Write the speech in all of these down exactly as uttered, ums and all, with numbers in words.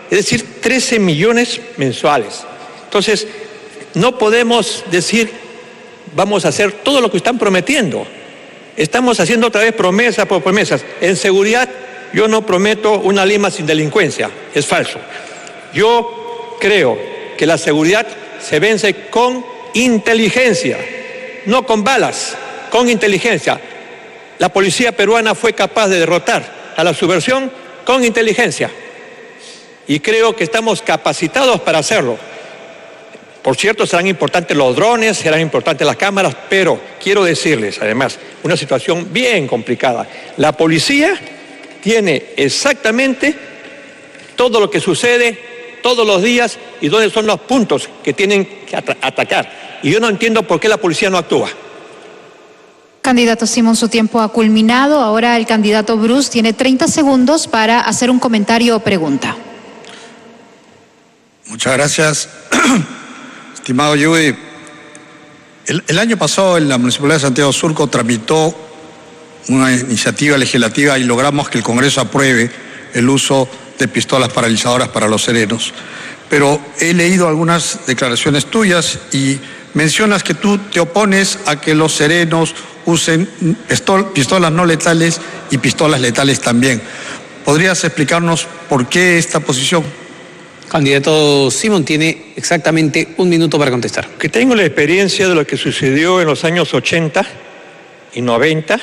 es decir, trece millones mensuales. Entonces, no podemos decir, vamos a hacer todo lo que están prometiendo. Estamos haciendo otra vez promesas por promesas. En seguridad, yo no prometo una Lima sin delincuencia, es falso. Yo creo que la seguridad se vence con inteligencia, no con balas, con inteligencia. La policía peruana fue capaz de derrotar a la subversión con inteligencia y creo que estamos capacitados para hacerlo. Por cierto, serán importantes los drones, serán importantes las cámaras, pero quiero decirles, además, una situación bien complicada. La policía tiene exactamente todo lo que sucede todos los días y dónde son los puntos que tienen que at- atacar. Y yo no entiendo por qué la policía no actúa. Candidato Simón, su tiempo ha culminado. Ahora el candidato Bruce tiene treinta segundos para hacer un comentario o pregunta. Muchas gracias. Estimado Yui, el, el año pasado en la Municipalidad de Santiago Surco tramitó una iniciativa legislativa y logramos que el Congreso apruebe el uso de pistolas paralizadoras para los serenos. Pero he leído algunas declaraciones tuyas y mencionas que tú te opones a que los serenos usen pistolas no letales y pistolas letales también. ¿Podrías explicarnos por qué esta posición? Candidato Simón tiene exactamente un minuto para contestar. Que tengo la experiencia de lo que sucedió en los años ochenta y noventa,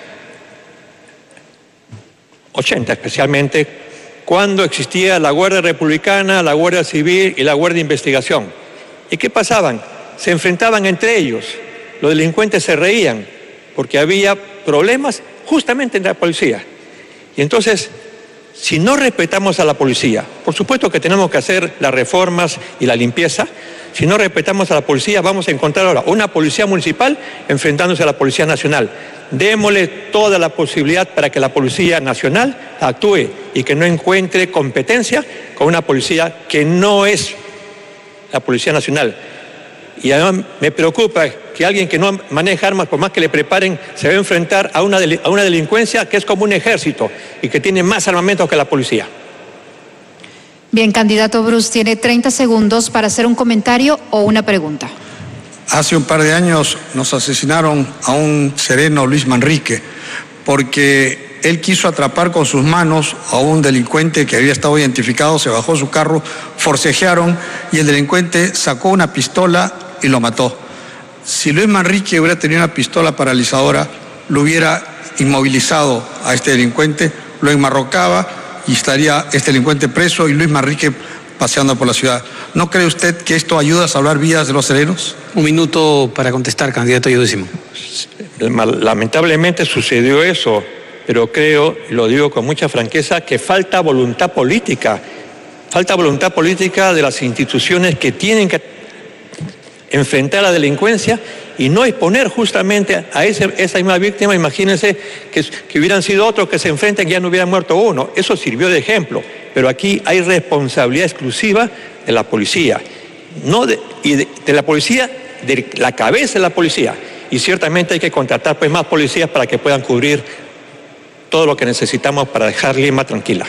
ochenta especialmente, cuando existía la Guardia Republicana, la Guardia Civil y la Guardia de Investigación. ¿Y qué pasaban? Se enfrentaban entre ellos, los delincuentes se reían porque había problemas justamente entre la policía. Y entonces, si no respetamos a la policía, por supuesto que tenemos que hacer las reformas y la limpieza. Si no respetamos a la policía, vamos a encontrar ahora una policía municipal enfrentándose a la Policía Nacional. Démosle toda la posibilidad para que la Policía Nacional actúe y que no encuentre competencia con una policía que no es la Policía Nacional. Y además me preocupa que alguien que no maneja armas, por más que le preparen, se va a enfrentar a una, a una delincuencia que es como un ejército y que tiene más armamentos que la policía. Bien, candidato Bruce, tiene treinta segundos para hacer un comentario o una pregunta. Hace un par de años nos asesinaron a un sereno, Luis Manrique, porque él quiso atrapar con sus manos a un delincuente que había estado identificado, se bajó su carro, forcejearon y el delincuente sacó una pistola y lo mató. Si Luis Manrique hubiera tenido una pistola paralizadora, lo hubiera inmovilizado a este delincuente, lo enmarrocaba y estaría este delincuente preso y Luis Manrique paseando por la ciudad. ¿No cree usted que esto ayuda a salvar vidas de los serenos? Un minuto para contestar, candidato Simón. Lamentablemente sucedió eso, pero creo, y lo digo con mucha franqueza, que falta voluntad política. Falta voluntad política de las instituciones que tienen que enfrentar a la delincuencia y no exponer justamente a ese, esa misma víctima. Imagínense que, que hubieran sido otros que se enfrentan y ya no hubiera muerto uno. Eso sirvió de ejemplo, pero aquí hay responsabilidad exclusiva de la policía, no de, y de, de la policía, de la cabeza de la policía. Y ciertamente hay que contratar pues más policías para que puedan cubrir todo lo que necesitamos para dejar Lima tranquila.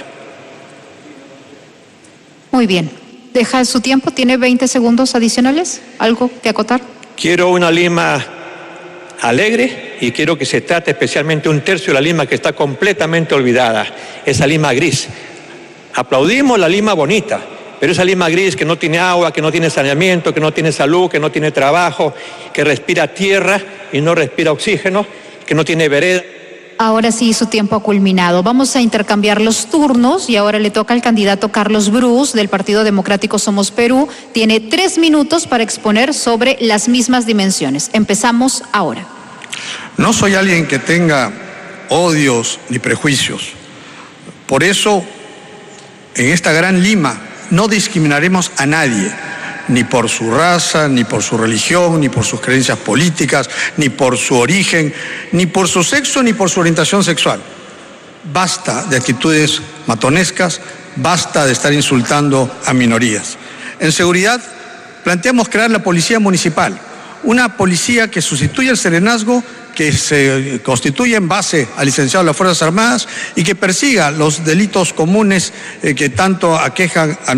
Muy bien. Deja su tiempo, tiene veinte segundos adicionales. ¿Algo que acotar? Quiero una Lima alegre y quiero que se trate especialmente un tercio de la Lima que está completamente olvidada, esa Lima gris. Aplaudimos la Lima bonita, pero esa Lima gris que no tiene agua, que no tiene saneamiento, que no tiene salud, que no tiene trabajo, que respira tierra y no respira oxígeno, que no tiene vereda. Ahora sí, su tiempo ha culminado. Vamos a intercambiar los turnos y ahora le toca al candidato Carlos Bruce del Partido Democrático Somos Perú. Tiene tres minutos para exponer sobre las mismas dimensiones. Empezamos ahora. No soy alguien que tenga odios ni prejuicios. Por eso, en esta gran Lima, no discriminaremos a nadie, ni por su raza, ni por su religión, ni por sus creencias políticas, ni por su origen, ni por su sexo, ni por su orientación sexual. Basta de actitudes matonescas, basta de estar insultando a minorías. En seguridad, planteamos crear la Policía Municipal, una policía que sustituya el serenazgo, que se constituye en base al licenciado de las Fuerzas Armadas y que persiga los delitos comunes eh, que tanto aquejan a